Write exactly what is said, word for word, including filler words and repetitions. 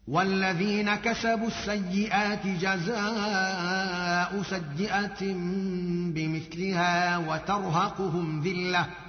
والذين كسبوا السيئات جزاء سيئة بمثلها وترهقهم ذلة